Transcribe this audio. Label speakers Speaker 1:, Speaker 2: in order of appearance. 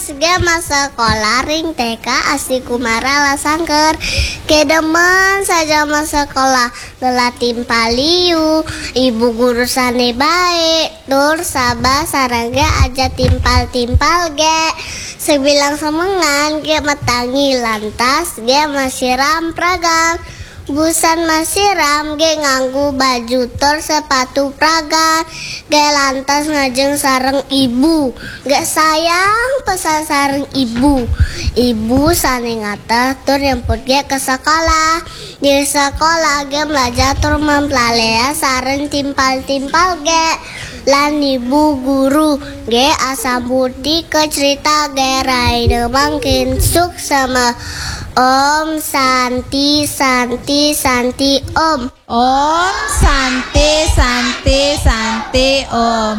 Speaker 1: ge masa sekolah ring TK asli kumara lasangker. Kedemen saja masa sekolah lelah timpal liu. Ibu guru sane baik, tur sabah sarang ge aja timpal-timpal ge. Sebilang semengan ge metangi lantas ge masih rampragang. Busan masih ram ge nganggu baju tor sepatu praga ge lantas ngajeng sareng ibu ge sayang pesan sareng ibu sane ngata tur nyemput ge ke sekolah. Di sekolah ge belajar tur memplalea sareng timpal-timpal ge lan ibu guru ge asam budi ke cerita ge rai demangkin suk sama Om Santi Om.
Speaker 2: Om Santi Om.